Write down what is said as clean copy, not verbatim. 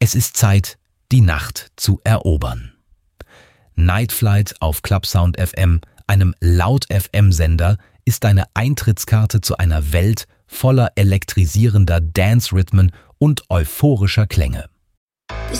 Es ist Zeit, die Nacht zu erobern. Night Flight auf Clubsound FM, einem Laut-FM-Sender, ist deine Eintrittskarte zu einer Welt voller elektrisierender Dance-Rhythmen und euphorischer Klänge.